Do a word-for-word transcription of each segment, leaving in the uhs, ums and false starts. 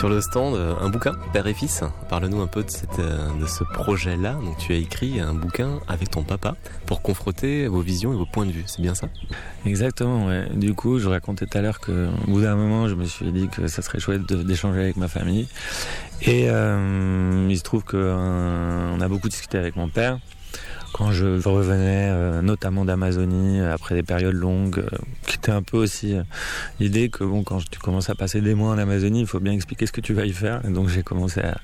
Sur le stand, un bouquin, Père et Fils. Parle-nous un peu de, cette, de ce projet-là. Donc, tu as écrit un bouquin avec ton papa pour confronter vos visions et vos points de vue. C'est bien ça ? Exactement, ouais. Du coup, je racontais tout à l'heure qu'au bout d'un moment, je me suis dit que ça serait chouette de, d'échanger avec ma famille. Et euh, il se trouve qu'on euh, a beaucoup discuté avec mon père. Quand je revenais euh, notamment d'Amazonie, euh, après des périodes longues, euh, qui était un peu aussi euh, l'idée que bon, quand tu commences à passer des mois en Amazonie, il faut bien expliquer ce que tu vas y faire. Et donc j'ai commencé à,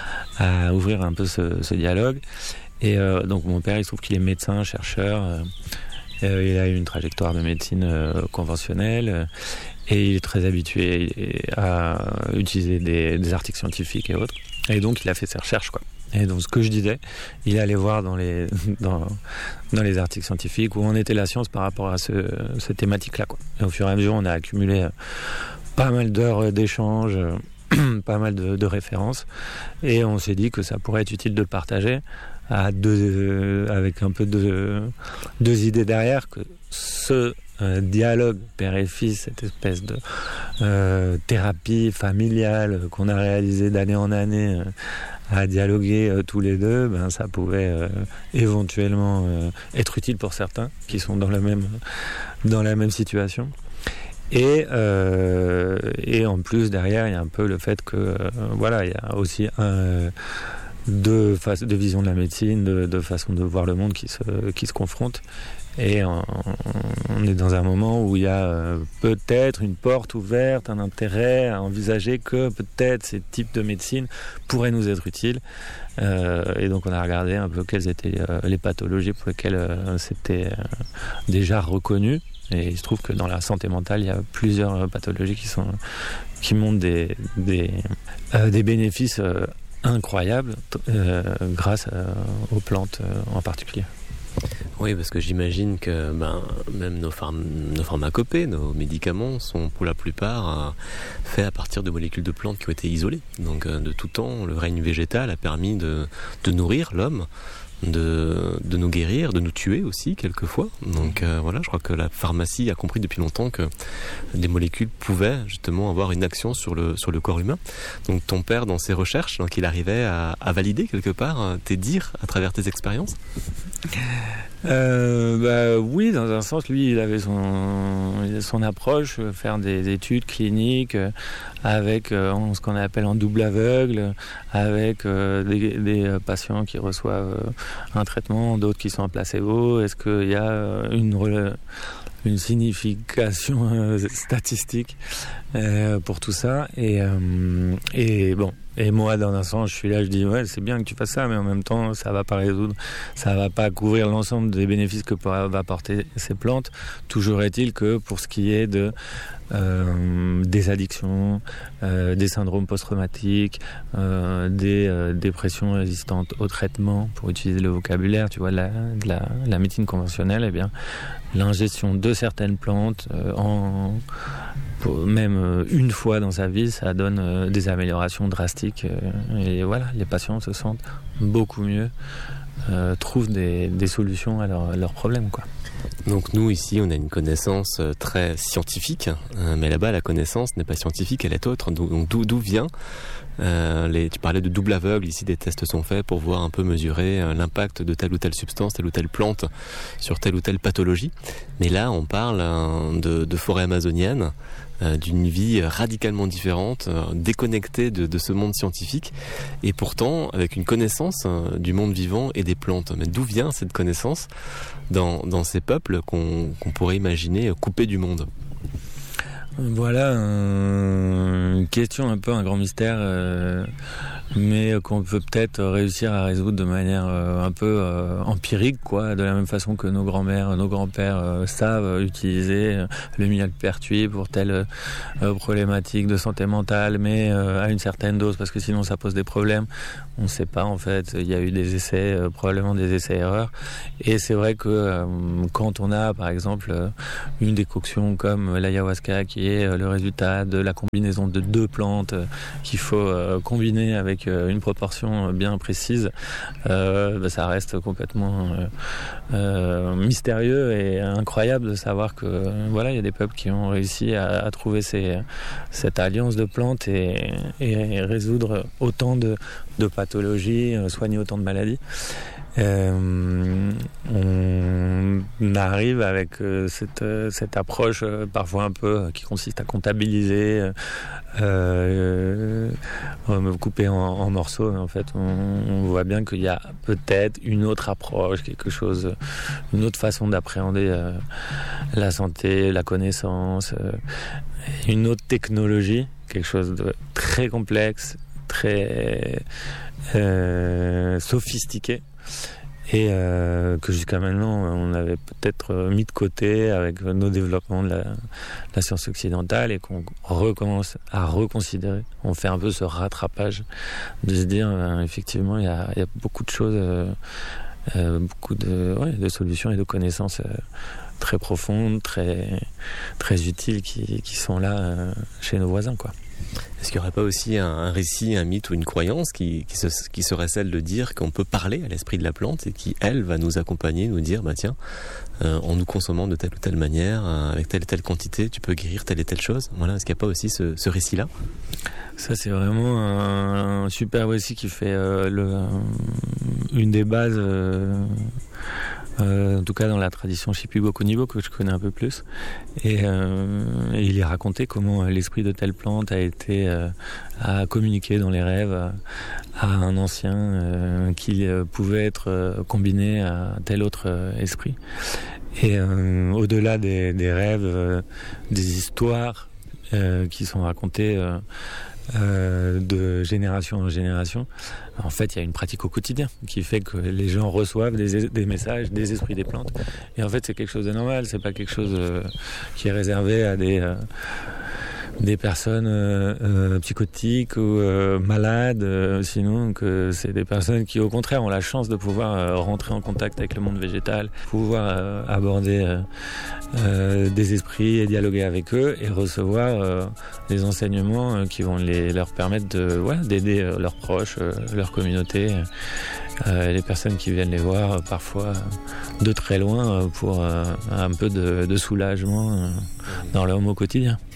à ouvrir un peu ce, ce dialogue. Et euh, donc mon père, il se trouve qu'il est médecin, chercheur. Euh, euh, il a eu une trajectoire de médecine euh, conventionnelle. Euh, et il est très habitué à utiliser des, des articles scientifiques et autres. Et donc il a fait ses recherches, quoi. Et donc ce que je disais, il allait voir dans les, dans, dans les articles scientifiques où en était la science par rapport à ce, cette thématique-là, quoi. Et au fur et à mesure, on a accumulé pas mal d'heures d'échanges, pas mal de, de références, et on s'est dit que ça pourrait être utile de le partager à deux, avec un peu de deux idées derrière, que ce euh, dialogue père et fils, cette espèce de euh, thérapie familiale qu'on a réalisée d'année en année, euh, à dialoguer euh, tous les deux, ben, ça pouvait euh, éventuellement euh, être utile pour certains qui sont dans la même, dans la même situation. Et, euh, et en plus, derrière, il y a un peu le fait que, euh, voilà, il y a aussi un, deux, deux visions de la médecine, deux, deux façons de voir le monde qui se, qui se confrontent. Et on, on est dans un moment où il y a euh, peut-être une porte ouverte, un intérêt à envisager que peut-être ces types de médecine pourraient nous être utiles. Euh, et donc on a regardé un peu quelles étaient euh, les pathologies pour lesquelles euh, c'était euh, déjà reconnu. Et il se trouve que dans la santé mentale, il y a plusieurs pathologies qui, sont, qui montrent des, des, euh, des bénéfices euh, incroyables euh, grâce euh, aux plantes euh, en particulier. Oui, parce que j'imagine que ben, même nos, pharm- nos pharmacopées, nos médicaments sont pour la plupart euh, faits à partir de molécules de plantes qui ont été isolées. Donc euh, de tout temps, le règne végétal a permis de, de nourrir l'homme, de, de nous guérir, de nous tuer aussi quelquefois. Donc euh, voilà, je crois que la pharmacie a compris depuis longtemps que des molécules pouvaient justement avoir une action sur le, sur le corps humain. Donc ton père, dans ses recherches, donc, il arrivait à, à valider quelque part tes dires à travers tes expériences ? Euh, bah, oui, dans un sens, lui, il avait son, son approche, faire des études cliniques euh, avec euh, ce qu'on appelle en double aveugle, avec euh, des, des patients qui reçoivent euh, un traitement, d'autres qui sont en placebo. Est-ce qu'il y a une, une signification euh, statistique euh, pour tout ça ? Et, euh, et bon. Et moi, dans un sens, je suis là, je dis ouais, c'est bien que tu fasses ça, mais en même temps, ça va pas résoudre, ça va pas couvrir l'ensemble des bénéfices que va apporter ces plantes. Toujours est-il que pour ce qui est de euh, des addictions, euh, des syndromes post-traumatiques, euh, des euh, dépressions résistantes au traitement, pour utiliser le vocabulaire, tu vois, la, de la, la médecine conventionnelle, eh bien, l'ingestion de certaines plantes euh, en même une fois dans sa vie, ça donne euh, des améliorations drastiques euh, et voilà, les patients se sentent beaucoup mieux, euh, trouvent des, des solutions à leurs leur problèmes, quoi. Donc nous ici on a une connaissance très scientifique, euh, mais là-bas la connaissance n'est pas scientifique, elle est autre. Donc d'où, d'où vient euh, les, tu parlais de double aveugle, ici des tests sont faits pour voir un peu mesurer euh, l'impact de telle ou telle substance, telle ou telle plante sur telle ou telle pathologie. Mais là on parle euh, de, de forêt amazonienne, euh, d'une vie radicalement différente, euh, déconnectée de, de ce monde scientifique, et pourtant avec une connaissance euh, du monde vivant et des plantes. Mais d'où vient cette connaissance dans, dans ces peuples qu'on, qu'on pourrait imaginer coupés du monde ? Voilà euh, une question, un peu un grand mystère, euh, mais qu'on peut peut-être réussir à résoudre de manière euh, un peu euh, empirique, quoi, de la même façon que nos grands-mères, nos grands-pères euh, savent utiliser le millepertuis pour telle euh, problématique de santé mentale, mais euh, à une certaine dose, parce que sinon ça pose des problèmes. On ne sait pas, en fait. Il y a eu des essais, euh, probablement des essais-erreurs. Et c'est vrai que euh, quand on a, par exemple, euh, une décoction comme l'ayahuasca, qui est euh, le résultat de la combinaison de deux plantes euh, qu'il faut euh, combiner avec avec une proportion bien précise, euh, bah, ça reste complètement euh, euh, mystérieux et incroyable de savoir que voilà, il y a des peuples qui ont réussi à, à trouver ces, cette alliance de plantes et, et résoudre autant de, de pathologies, soigner autant de maladies. Euh, on arrive avec euh, cette, euh, cette approche euh, parfois un peu euh, qui consiste à comptabiliser, euh, euh, me couper en, en morceaux. En fait, on, on voit bien qu'il y a peut-être une autre approche, quelque chose, une autre façon d'appréhender euh, la santé, la connaissance, euh, une autre technologie, quelque chose de très complexe, très euh, sophistiqué. Et euh, que jusqu'à maintenant on avait peut-être mis de côté avec nos développements de la, de la science occidentale et qu'on recommence à reconsidérer. On fait un peu ce rattrapage de se dire euh, effectivement il y a, y a beaucoup de choses, euh, euh, beaucoup de, ouais, de solutions et de connaissances euh, très profondes, très, très utiles qui, qui sont là euh, chez nos voisins, quoi. Est-ce qu'il n'y aurait pas aussi un, un récit, un mythe ou une croyance qui, qui, se, qui serait celle de dire qu'on peut parler à l'esprit de la plante et qui, elle, va nous accompagner, nous dire, bah tiens, euh, en nous consommant de telle ou telle manière, euh, avec telle et telle quantité, tu peux guérir telle et telle chose. Voilà, est-ce qu'il n'y a pas aussi ce, ce récit-là ? Ça, c'est vraiment un, un super récit qui fait euh, le, euh, une des bases... Euh Euh, en tout cas dans la tradition Shipibo-Kunibo que je connais un peu plus, et, euh, et il est raconté comment l'esprit de telle plante a été euh, à communiquer dans les rêves à, à un ancien euh, qui euh, pouvait être euh, combiné à tel autre euh, esprit. Et euh, au-delà des, des rêves, euh, des histoires euh, qui sont racontées euh, Euh, de génération en génération, en fait il y a une pratique au quotidien qui fait que les gens reçoivent des, des messages des esprits des plantes, et en fait c'est quelque chose de normal, c'est pas quelque chose euh, qui est réservé à des euh, des personnes euh, euh, psychotiques ou euh, malades, euh, sinon que c'est des personnes qui au contraire ont la chance de pouvoir euh, rentrer en contact avec le monde végétal, pouvoir euh, aborder euh, euh, des esprits et dialoguer avec eux et recevoir euh, des enseignements euh, qui vont les, leur permettre de, ouais, d'aider euh, leurs proches, euh, leur communauté, euh, les personnes qui viennent les voir euh, parfois de très loin euh, pour euh, un peu de, de soulagement euh, dans leur mot quotidien.